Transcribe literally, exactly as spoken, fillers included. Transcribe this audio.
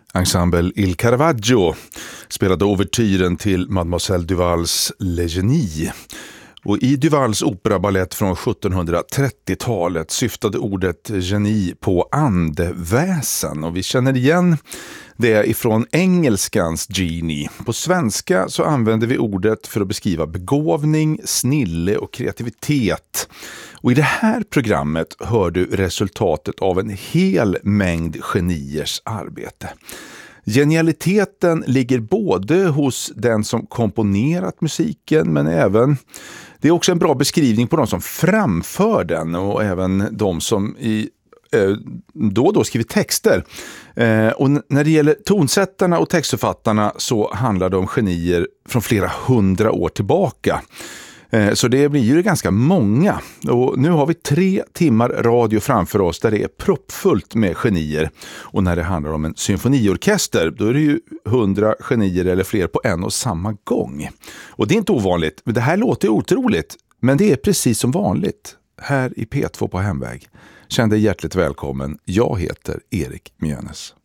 Ensemble Il Caravaggio spelade ouvertyren till Mademoiselle Duvals Le Genie. Och i Duvals operaballett från sjuttonhundratrettiotalet syftade ordet geni på andeväsen. Och vi känner igen det ifrån engelskans genie. På svenska så använder vi ordet för att beskriva begåvning, snille och kreativitet. Och i det här programmet hör du resultatet av en hel mängd geniers arbete. Genialiteten ligger både hos den som komponerat musiken, men även det är också en bra beskrivning på de som framför den och även de som i, eh, då och då skriver texter. Eh, och när det gäller tonsättarna och textförfattarna så handlar det om genier från flera hundra år tillbaka. Så det blir ju ganska många. Och nu har vi tre timmar radio framför oss där det är proppfullt med genier. Och när det handlar om en symfoniorkester då är det ju hundra genier eller fler på en och samma gång. Och det är inte ovanligt. Det här låter otroligt, men det är precis som vanligt här i P två på Hemväg. Känn dig hjärtligt välkommen. Jag heter Erik Mjönes.